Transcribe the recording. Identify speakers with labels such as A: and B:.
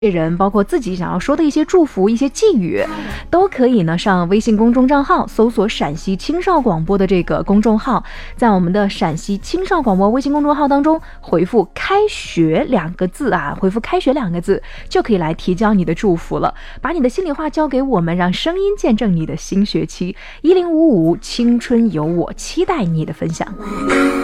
A: 人，包括自己想要说的一些祝福、一些寄语，都可以呢上微信公众账号搜索陕西青少广播的这个公众号，在我们的陕西青少广播微信公众号当中回复开学2个字啊，回复开学2个字就可以来提交你的祝福了，把你的心里话交给我们，让声音见证你的新学期。1055青春有我，期待你的分享。